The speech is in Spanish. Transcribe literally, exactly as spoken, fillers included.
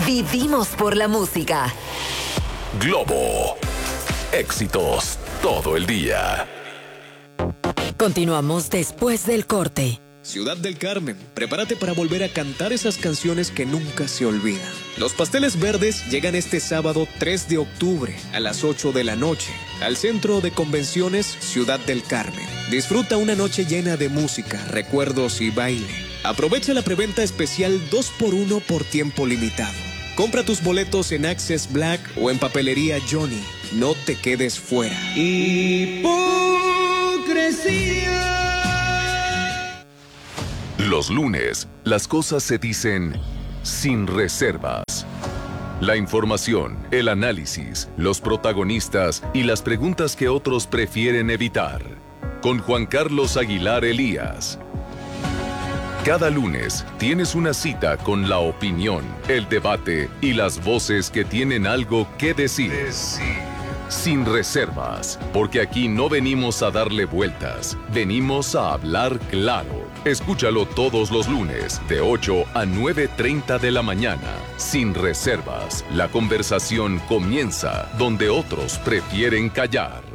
Vivimos por la música. Globo. Éxitos todo el día. Continuamos después del corte. Ciudad del Carmen, prepárate para volver a cantar esas canciones que nunca se olvidan. Los Pasteles Verdes llegan este sábado tres de octubre a las ocho de la noche al Centro de Convenciones Ciudad del Carmen. Disfruta una noche llena de música, recuerdos y baile. Aprovecha la preventa especial dos por uno por tiempo limitado. Compra tus boletos en Access Black o en Papelería Johnny. No te quedes fuera. Hipocresía. Los lunes, las cosas se dicen sin reservas. La información, el análisis, los protagonistas y las preguntas que otros prefieren evitar. Con Juan Carlos Aguilar Elías. Cada lunes tienes una cita con la opinión, el debate y las voces que tienen algo que decir. decir. Sin reservas, porque aquí no venimos a darle vueltas, venimos a hablar claro. Escúchalo todos los lunes, de ocho a nueve treinta de la mañana. Sin reservas, la conversación comienza donde otros prefieren callar.